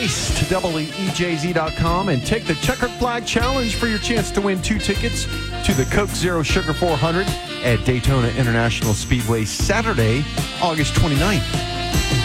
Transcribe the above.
Race to WEJZ.com and take the Checkered Flag Challenge for your chance to win 2 tickets to the Coke Zero Sugar 400 at Daytona International Speedway Saturday, August 29th.